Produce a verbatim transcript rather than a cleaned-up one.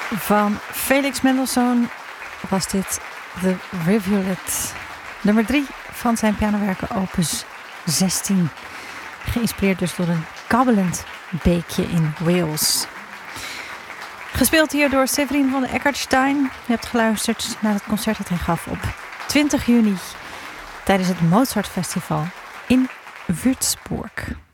Van Felix Mendelssohn was dit The Rivulet. Nummer drie van zijn pianowerken opus zestien. Geïnspireerd dus door een kabbelend beekje in Wales. Gespeeld hier door Severin van Eckartstein. Je hebt geluisterd naar het concert dat hij gaf op twintig juni tijdens het Mozart Festival in Würzburg.